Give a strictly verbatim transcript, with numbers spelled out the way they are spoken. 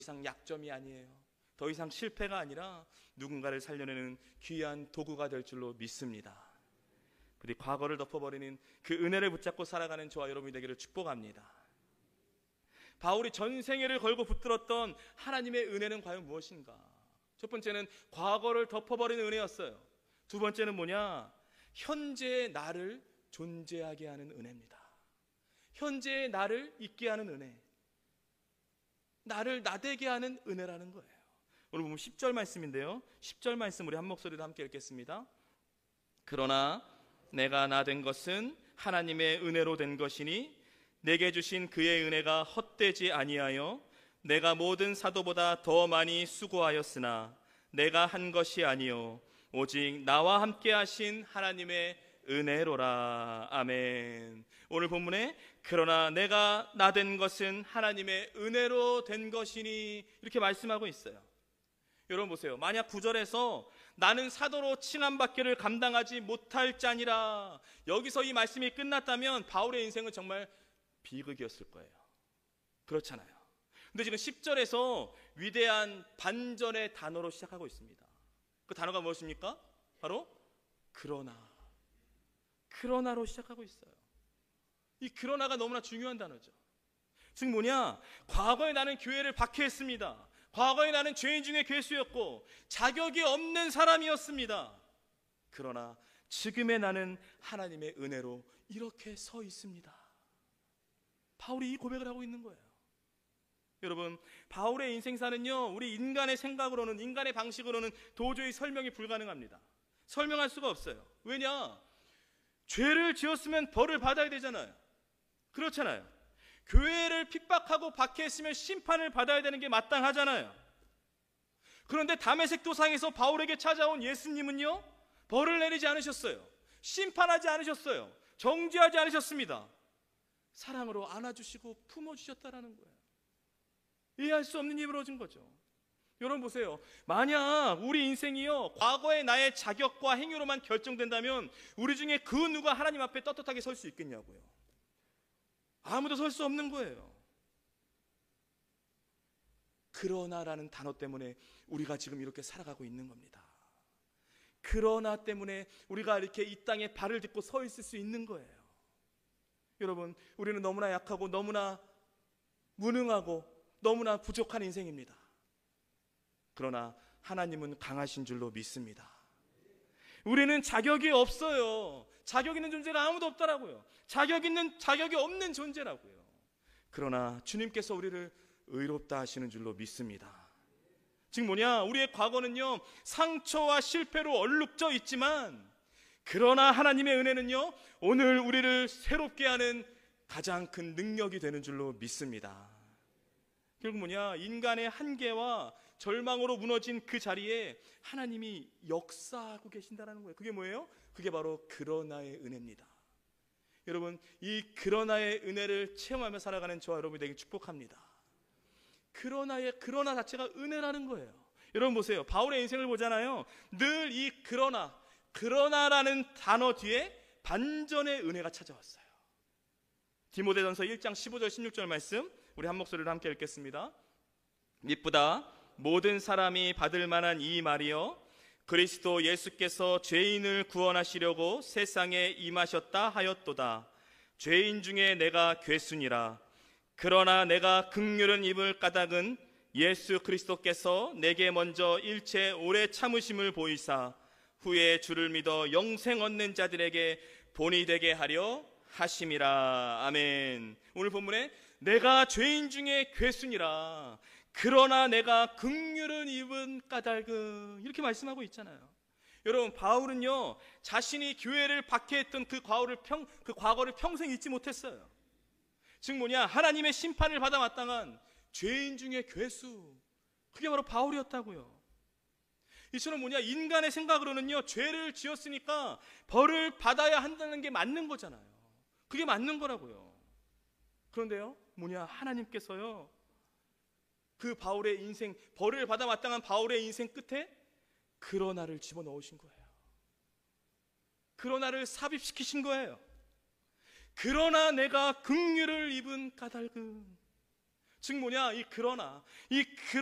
이상 약점이 아니에요. 더 이상 실패가 아니라 누군가를 살려내는 귀한 도구가 될 줄로 믿습니다. 우리 과거를 덮어버리는 그 은혜를 붙잡고 살아가는 저와 여러분이 되기를 축복합니다. 바울이 전생애를 걸고 붙들었던 하나님의 은혜는 과연 무엇인가? 첫 번째는 과거를 덮어버리는 은혜였어요. 두 번째는 뭐냐? 현재의 나를 존재하게 하는 은혜입니다. 현재의 나를 있게 하는 은혜, 나를 나되게 하는 은혜라는 거예요. 오늘 보면 십 절 말씀인데요, 십 절 말씀 우리 한 목소리로 함께 읽겠습니다. 그러나 내가 나된 것은 하나님의 은혜로 된 것이니 내게 주신 그의 은혜가 헛되지 아니하여 내가 모든 사도보다 더 많이 수고하였으나 내가 한 것이 아니요 오직 나와 함께 하신 하나님의 은혜로라. 아멘. 오늘 본문에 그러나 내가 나된 것은 하나님의 은혜로 된 것이니 이렇게 말씀하고 있어요. 여러분 보세요. 만약 구 절에서 나는 사도로 칭함받기를 감당하지 못할 자니라, 여기서 이 말씀이 끝났다면 바울의 인생은 정말 비극이었을 거예요. 그렇잖아요. 근데 지금 십 절에서 위대한 반전의 단어로 시작하고 있습니다. 그 단어가 무엇입니까? 바로 그러나. 그러나로 시작하고 있어요. 이 그러나가 너무나 중요한 단어죠. 즉 뭐냐? 과거에 나는 교회를 박해했습니다. 과거에 나는 죄인 중에 괴수였고 자격이 없는 사람이었습니다. 그러나 지금의 나는 하나님의 은혜로 이렇게 서 있습니다. 바울이 이 고백을 하고 있는 거예요. 여러분, 바울의 인생사는요, 우리 인간의 생각으로는, 인간의 방식으로는 도저히 설명이 불가능합니다. 설명할 수가 없어요. 왜냐? 죄를 지었으면 벌을 받아야 되잖아요. 그렇잖아요. 교회를 핍박하고 박해했으면 심판을 받아야 되는 게 마땅하잖아요. 그런데 다메섹 도상에서 바울에게 찾아온 예수님은요, 벌을 내리지 않으셨어요. 심판하지 않으셨어요. 정죄하지 않으셨습니다. 사랑으로 안아주시고 품어주셨다라는 거예요. 이해할 수 없는 일이 벌어진 거죠. 여러분 보세요. 만약 우리 인생이요, 과거의 나의 자격과 행위로만 결정된다면 우리 중에 그 누가 하나님 앞에 떳떳하게 설 수 있겠냐고요. 아무도 설 수 없는 거예요. 그러나라는 단어 때문에 우리가 지금 이렇게 살아가고 있는 겁니다. 그러나 때문에 우리가 이렇게 이 땅에 발을 딛고 서 있을 수 있는 거예요. 여러분, 우리는 너무나 약하고 너무나 무능하고 너무나 부족한 인생입니다. 그러나 하나님은 강하신 줄로 믿습니다. 우리는 자격이 없어요. 자격 있는 존재가 아무도 없더라고요. 자격 있는, 자격이 없는 존재라고요. 그러나 주님께서 우리를 의롭다 하시는 줄로 믿습니다. 즉 뭐냐? 우리의 과거는요, 상처와 실패로 얼룩져 있지만 그러나 하나님의 은혜는요, 오늘 우리를 새롭게 하는 가장 큰 능력이 되는 줄로 믿습니다. 결국 뭐냐? 인간의 한계와 절망으로 무너진 그 자리에 하나님이 역사하고 계신다는 거예요. 그게 뭐예요? 그게 바로 그러나의 은혜입니다. 여러분, 이 그러나의 은혜를 체험하며 살아가는 저와 여러분이 되길 축복합니다. 그러나의 그러나 자체가 은혜라는 거예요. 여러분 보세요. 바울의 인생을 보잖아요. 늘 이 그러나, 그러나라는 단어 뒤에 반전의 은혜가 찾아왔어요. 디모데전서 일 장 십오 절 십육 절 말씀 우리 한 목소리로 함께 읽겠습니다. 이쁘다 모든 사람이 받을 만한 이 말이여, 그리스도 예수께서 죄인을 구원하시려고 세상에 임하셨다 하였도다. 죄인 중에 내가 괴순이라. 그러나 내가 긍휼은 입을 까닭은 예수 그리스도께서 내게 먼저 일체 오래 참으심을 보이사 후에 주를 믿어 영생 얻는 자들에게 본이 되게 하려 하심이라. 아멘. 오늘 본문에 내가 죄인 중에 괴순이라, 그러나 내가 긍휼은 입은 까닭은, 이렇게 말씀하고 있잖아요. 여러분, 바울은요, 자신이 교회를 박해했던 그 과거를, 평, 그 과거를 평생 잊지 못했어요. 즉 뭐냐? 하나님의 심판을 받아 마땅한 죄인 중에 괴수, 그게 바로 바울이었다고요. 이처럼 뭐냐? 인간의 생각으로는요, 죄를 지었으니까 벌을 받아야 한다는 게 맞는 거잖아요. 그게 맞는 거라고요. 그런데요, 뭐냐? 하나님께서요, 그 바울의 인생, 벌을 받아 마땅한 바울의 인생 끝에 그러나를 집어넣으신 거예요. 그러나를 삽입시키신 거예요. 그러나 내가 긍휼을 입은 까닭은, 즉 뭐냐? 이 그러나 이